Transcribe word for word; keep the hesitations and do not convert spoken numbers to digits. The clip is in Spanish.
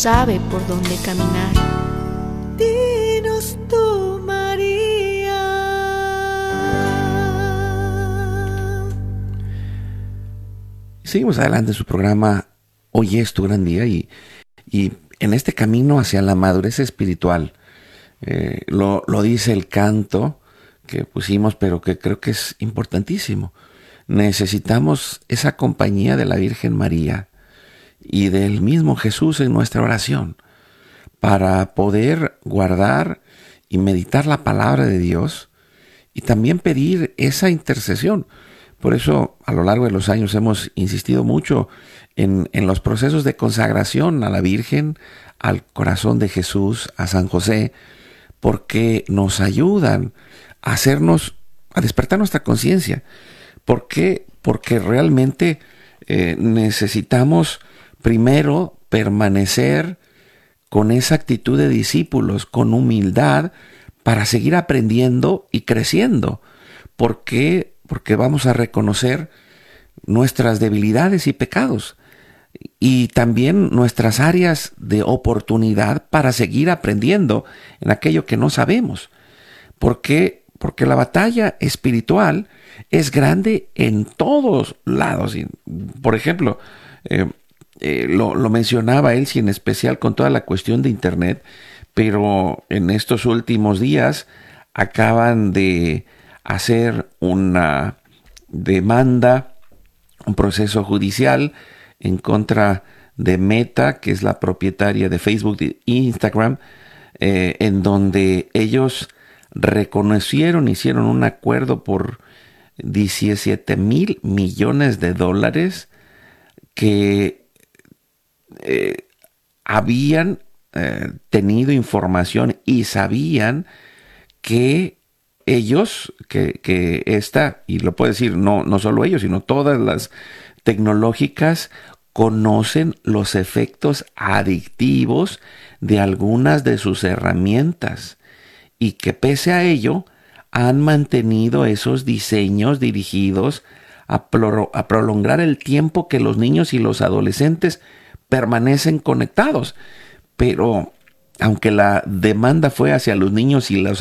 sabe por dónde caminar. Dinos tú, María. Seguimos adelante en su programa Hoy es tu gran día y, y en este camino hacia la madurez espiritual, eh, lo, lo dice el canto que pusimos, pero que creo que es importantísimo. Necesitamos esa compañía de la Virgen María y del mismo Jesús en nuestra oración para poder guardar y meditar la palabra de Dios y también pedir esa intercesión. Por eso a lo largo de los años hemos insistido mucho en, en los procesos de consagración a la Virgen, al corazón de Jesús, a San José, porque nos ayudan a hacernos, a despertar nuestra conciencia. ¿Por qué? Porque realmente eh, necesitamos primero permanecer con esa actitud de discípulos, con humildad, para seguir aprendiendo y creciendo. ¿Por qué? Porque vamos a reconocer nuestras debilidades y pecados y también nuestras áreas de oportunidad para seguir aprendiendo en aquello que no sabemos. ¿Por qué? Porque la batalla espiritual es grande en todos lados. Por ejemplo, eh, eh, lo, lo mencionaba Elsie en especial con toda la cuestión de Internet, pero en estos últimos días acaban de hacer una demanda, un proceso judicial en contra de Meta, que es la propietaria de Facebook e Instagram, eh, en donde ellos reconocieron, hicieron un acuerdo por diecisiete mil millones de dólares que eh, habían eh, tenido información y sabían que ellos, que, que esta, y lo puedo decir, no, no solo ellos, sino todas las tecnológicas, conocen los efectos adictivos de algunas de sus herramientas y que pese a ello han mantenido esos diseños dirigidos a, pro, a prolongar el tiempo que los niños y los adolescentes permanecen conectados. Pero aunque la demanda fue hacia los niños y los